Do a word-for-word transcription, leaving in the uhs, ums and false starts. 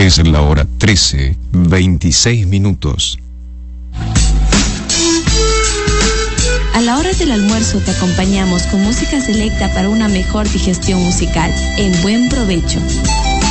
Es la hora trece, veintiséis minutos. A la hora del almuerzo te acompañamos con música selecta para una mejor digestión musical. En buen provecho.